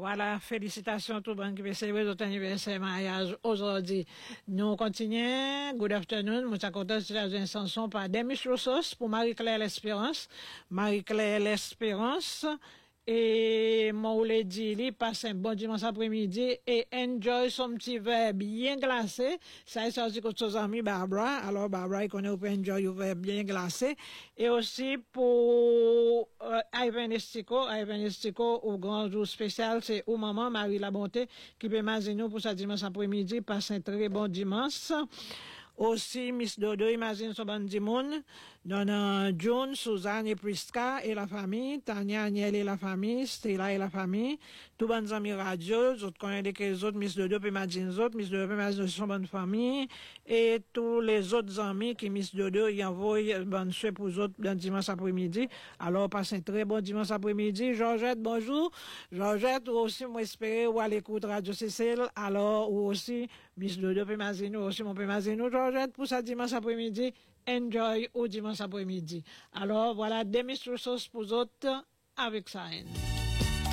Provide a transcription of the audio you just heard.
Voilà, félicitations tout le monde qui veut célébrer votre anniversaire mariage aujourd'hui. Nous continuons. Good afternoon. Nous sommes contents de la chanson par Demis Roussos pour Marie-Claire L'Espérance. Marie-Claire L'Espérance. Et moi, on l'a dit, il passe un bon dimanche après-midi et enjoy son petit verre bien glacé. Ça est sorti contre ses amis Barbara. Alors, Barbara, il connaît ou peut enjoy un verre bien glacé. Et aussi pour Ivan Estico, au grand jour spécial, c'est au maman Marie La Bonté qui peut imaginer pour sa dimanche après-midi. Passe un très bon dimanche. Aussi, Miss Dodo, imagine son bon dimoun. Donna June, Suzanne et Priska et la famille. Tania, Aniel et la famille. Stella et la famille. Tous bonnes amis radio. Autres connaissent les autres. Miss Dodo peut imaginer les autres. Miss Dodo peut imaginer son bonne famille. Et tous les autres amis qui Miss Dodo y envoient bonne souhait pour les autres dans dimanche après-midi. Alors, passez un très bon dimanche après-midi. Georgette, bonjour. Georgette, ou aussi, moi, espérer ou à l'écoute Radio Cécile. Alors, ou aussi, Miss Dodo peut imaginer, aussi, mon peut imaginer, Georgette, pour ça dimanche après-midi. Enjoy au dimanche après-midi. Alors, voilà, Demis Roussos pour autres avec ça.